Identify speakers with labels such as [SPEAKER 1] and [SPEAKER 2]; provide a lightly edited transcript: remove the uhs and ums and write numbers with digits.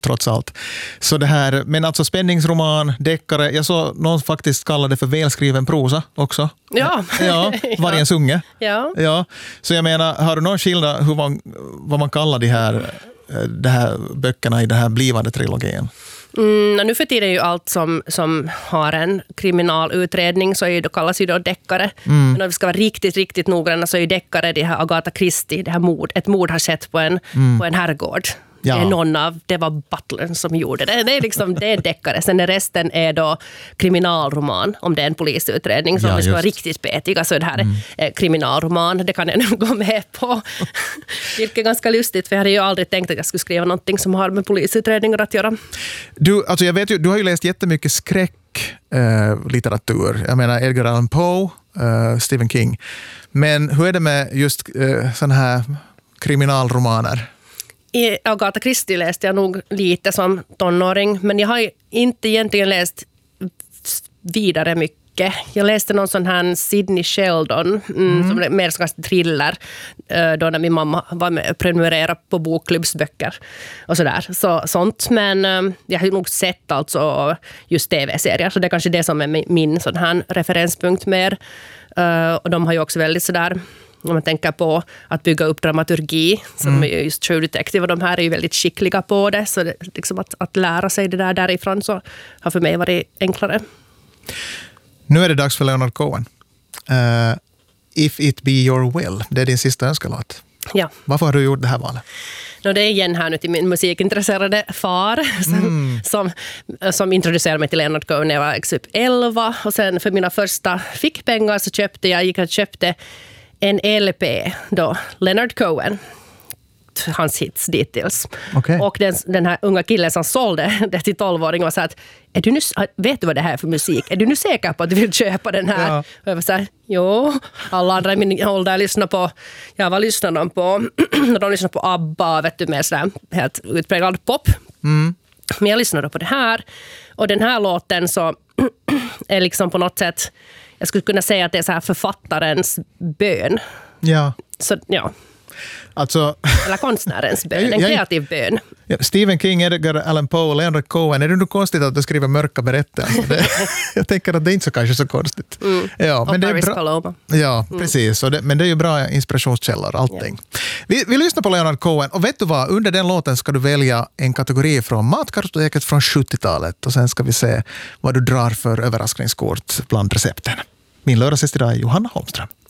[SPEAKER 1] trots allt. Så det här, men alltså spänningsroman, deckare, jag såg någon faktiskt kallade det för välskriven prosa också.
[SPEAKER 2] Ja.
[SPEAKER 1] Ja, Vargens unge.
[SPEAKER 2] Ja.
[SPEAKER 1] Ja. Så jag menar, har du någon skillnad vad man kallar de här böckerna i den här blivande trilogin?
[SPEAKER 2] Nu för tiden är ju allt som har en kriminalutredning så då kallas ju då deckare. Men om vi ska vara riktigt, riktigt noggranna så är ju deckare det här Agatha Christie, det här ett mord har skett på en herrgård. Ja. Det var butlern som gjorde det. Det är liksom, det är deckare. Sen resten är då kriminalroman om det är en polisutredning. Så om vi ska vara riktigt petiga så är det här kriminalroman. Det kan jag nu gå med på. Vilket är ganska lustigt för jag hade ju aldrig tänkt att jag skulle skriva någonting som har med polisutredningar att göra.
[SPEAKER 1] Jag vet ju, du har ju läst jättemycket skräcklitteratur. Jag menar Edgar Allan Poe, Stephen King. Men hur är det med just sådana här kriminalromaner?
[SPEAKER 2] I Agatha Christie läste jag nog lite som tonåring, men jag har inte egentligen läst vidare mycket. Jag läste någon sån här Sidney Sheldon som är mer som thriller då när min mamma var med och prenumererade på bokklubbsböcker och sådär. Sånt, men jag har nog sett alltså just tv-serier, så det är kanske det som är min sån här referenspunkt mer. Och de har ju också väldigt sådär, om man tänker på att bygga upp dramaturgi, som är just True Detective, och de här är ju väldigt skickliga på det, så det, liksom att lära sig det därifrån så har för mig varit enklare.
[SPEAKER 1] Nu är det dags för Leonard Cohen. If It Be Your Will, det är din sista önskelåt.
[SPEAKER 2] Ja.
[SPEAKER 1] Varför har du gjort det här valet?
[SPEAKER 2] Det är igen här nu till min musikintresserade far som introducerade mig till Leonard Cohen när jag var typ 11, och sen för mina första fickpengar så köpte en LP då, Leonard Cohen, hans hits dittills. Okay. Och den här unga killen som sålde det till 12-åringen var så att, vet du vad det här är för musik? Är du nu säker på att du vill köpa den här? Ja. Och jag var så här, jo, alla andra i min ålder lyssnar på, vad lyssnar de på? De lyssnar på ABBA, vet du, med sådär helt utpräglad pop. Men jag lyssnade på det här, och den här låten så är liksom på något sätt, jag skulle kunna säga att det är så här författarens bön.
[SPEAKER 1] Ja.
[SPEAKER 2] Så, ja.
[SPEAKER 1] Alltså,
[SPEAKER 2] eller konstnärens bön, en kreativ bön.
[SPEAKER 1] Ja, Stephen King, Edgar Allan Poe, Leonard Cohen. Är det nog konstigt att du skriver mörka berättelser? Jag tänker att det är inte så kanske så konstigt. Ja, men det är bra. Ja, precis. Men det är ju bra inspirationskällor, allting. Ja. Vi lyssnar på Leonard Cohen, och vet du vad? Under den låten ska du välja en kategori från matkartoteket från 70-talet, och sen ska vi se vad du drar för överraskningskort bland recepten. Min lördagsgäst idag är Johanna Holmström.